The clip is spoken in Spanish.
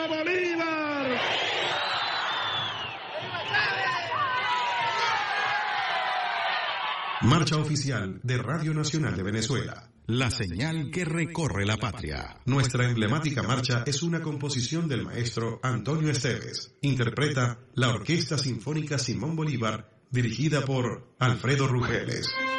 ¡Viva Bolívar! Marcha oficial de Radio Nacional de Venezuela. La señal que recorre la patria. Nuestra emblemática marcha es una composición del maestro Antonio Esteves. Interpreta la Orquesta Sinfónica Simón Bolívar, dirigida por Alfredo Rugeles.